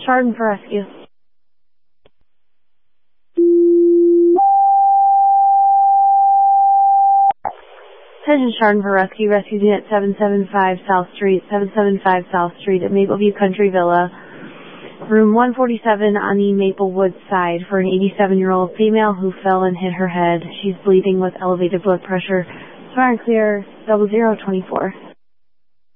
Chardon for rescue. Attention Chardon for rescue. Rescue unit 775 South Street, 775 South Street at Mapleview Country Villa. Room 147 on the Maplewood side for an 87-year-old female who fell and hit her head. She's bleeding with elevated blood pressure. Fire and clear 0024.